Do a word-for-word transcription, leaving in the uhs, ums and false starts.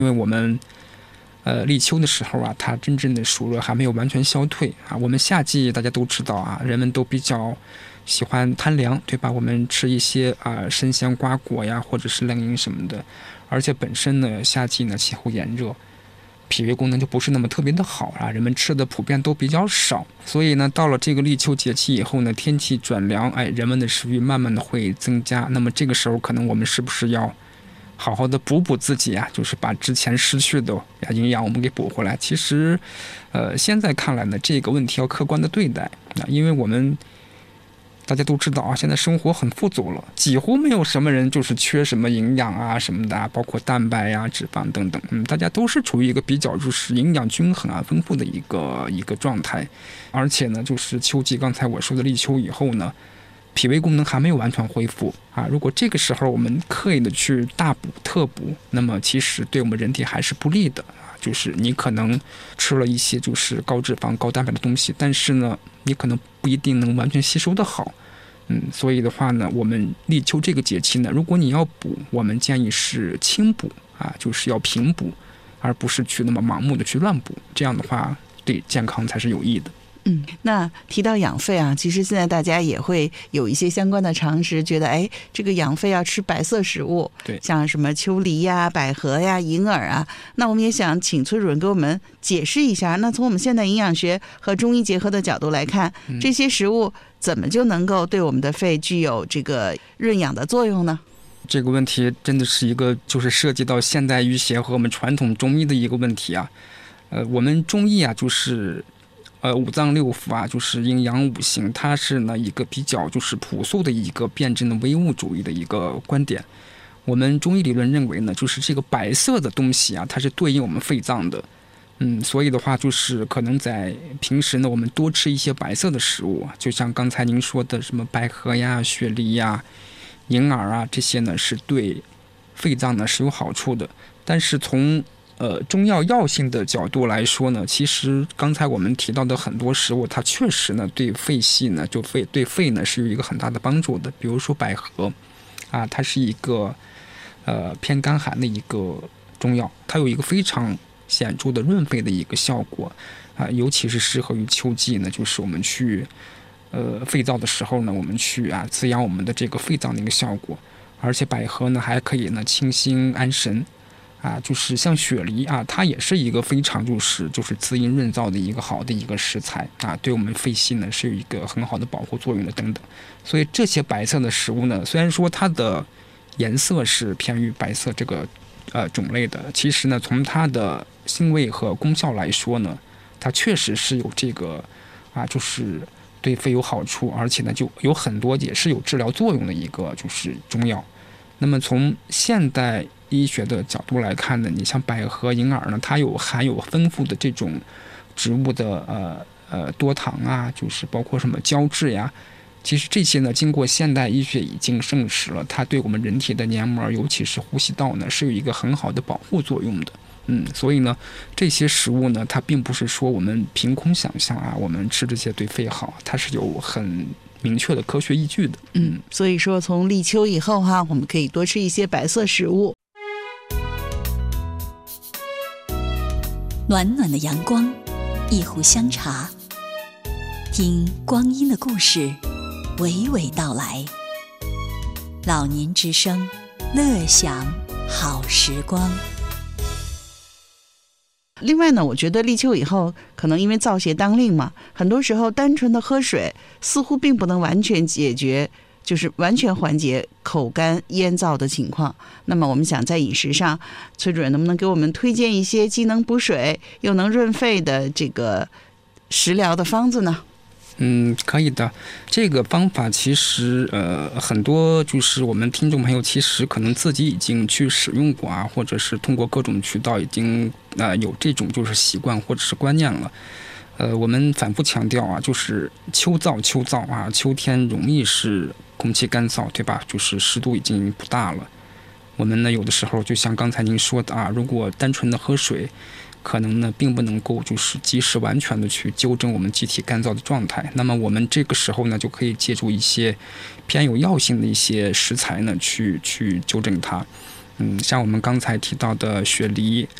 因为我们呃立秋的时候啊，它真正的暑热还没有完全消退啊。我们夏季大家都知道啊，人们都比较喜欢贪凉，对吧？我们吃一些啊生鲜瓜果呀，或者是冷饮什么的。而且本身呢，夏季呢气候炎热，脾胃功能就不是那么特别的好啊，人们吃的普遍都比较少。所以呢，到了这个立秋节气以后呢，天气转凉，哎，人们的食欲慢慢的会增加。那么这个时候，可能我们是不是要好好的补补自己啊，就是把之前失去的营养我们给补回来。其实，呃，现在看来呢，这个问题要客观的对待啊，因为我们大家都知道啊，现在生活很富足了，几乎没有什么人就是缺什么营养啊什么的啊，包括蛋白呀、啊、脂肪等等，嗯，大家都是处于一个比较就是营养均衡啊、丰富的一个一个状态。而且呢，就是秋季刚才我说的立秋以后呢，脾胃功能还没有完全恢复啊。如果这个时候我们刻意的去大补特补，那么其实对我们人体还是不利的啊。就是你可能吃了一些就是高脂肪、高蛋白的东西，但是呢，你可能不一定能完全吸收的好。嗯，所以的话呢，我们立秋这个节气呢，如果你要补，我们建议是轻补啊，就是要平补，而不是去那么盲目的去乱补。这样的话，对健康才是有益的。 嗯，那提到养肺啊，其实现在大家也会有一些相关的常识，觉得哎，这个养肺要吃白色食物， 对， 像什么秋梨呀、百合呀、银耳啊。那我们也想请崔主任给我们解释一下，那从我们现代营养学和中医结合的角度来看， 嗯、 这些食物怎么就能够对我们的肺具有这个润养的作用呢？ 这个问题真的是一个就是涉及到现代医学和我们传统中医的一个问题啊。呃，我们中医啊，就是呃五脏六腑啊，就是阴阳五行，它是呢一个比较就是朴素的一个辩证的唯物主义的一个观点。我们中医理论认为呢，就是这个白色的东西啊，它是对应我们肺脏的。嗯，所以的话，就是可能在平时呢，我们多吃一些白色的食物，就像刚才您说的什么百合呀、雪梨呀、银耳啊，这些呢是对肺脏呢是有好处的。但是从呃中药药性的角度来说呢，其实刚才我们提到的很多食物，它确实呢对肺系呢就肺对肺呢是有一个很大的帮助的。比如说百合啊，它是一个呃偏干寒的一个中药，它有一个非常显著的润肺的一个效果啊，尤其是适合于秋季呢，就是我们去呃肺燥的时候呢，我们去啊滋养我们的这个肺脏的一个效果。而且百合呢还可以呢清心安神啊，就是像雪梨啊，它也是一个非常就是就是滋阴润燥的一个好的一个食材啊，对我们肺系呢是有一个很好的保护作用的等等。所以这些白色的食物呢，虽然说它的颜色是偏于白色这个呃种类的，其实呢从它的性味和功效来说呢，它确实是有这个啊，就是对肺有好处，而且呢就有很多也是有治疗作用的一个就是中药。那么从现代医学的角度来看呢，你像百合、银耳呢，它有含有丰富的这种植物的呃呃多糖啊，就是包括什么胶质呀。其实这些呢，经过现代医学已经证实了，它对我们人体的黏膜，尤其是呼吸道呢，是有一个很好的保护作用的。嗯，所以呢，这些食物呢，它并不是说我们凭空想象啊，我们吃这些对肺好，它是有很明确的科学依据的。 嗯，所以说从立秋以后哈，我们可以多吃一些白色食物。 暖暖的阳光，一壶香茶，听光阴的故事娓娓道来。老年之声，乐享好时光。 另外呢，我觉得立秋以后，可能因为燥邪当令嘛，很多时候单纯的喝水似乎并不能完全解决，就是完全缓解口干咽燥的情况。那么我们想在饮食上，崔主任能不能给我们推荐一些既能补水又能润肺的这个食疗的方子呢？ 嗯，可以的。这个方法其实呃很多就是我们听众朋友其实可能自己已经去使用过啊，或者是通过各种渠道已经呃有这种就是习惯或者是观念了。呃，我们反复强调啊，就是秋燥秋燥啊，秋天容易是空气干燥，对吧？就是湿度已经不大了。我们呢有的时候就像刚才您说的啊，如果单纯的喝水，可能呢并不能够就是及时完全的去纠正我们机体干燥的状态。那么我们这个时候呢就可以借助一些偏有药性的一些食材呢去去纠正它。 嗯，像我们刚才提到的雪梨，